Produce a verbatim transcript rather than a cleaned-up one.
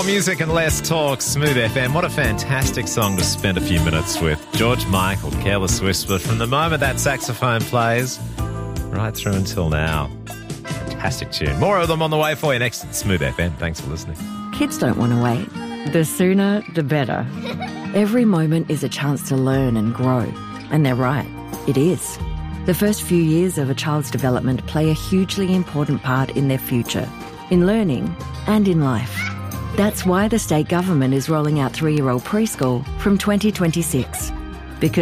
More music and less talk. Smooth F M. What a fantastic song to spend a few minutes with. George Michael, Careless Whisper. From the moment that saxophone plays, right through until now. Fantastic tune. More of them on the way for you next at Smooth F M. Thanks for listening. Kids don't want to wait. The sooner, the better. Every moment is a chance to learn and grow. And they're right. It is. The first few years of a child's development play a hugely important part in their future, in learning and in life. That's why the state government is rolling out three-year-old preschool from twenty twenty-six.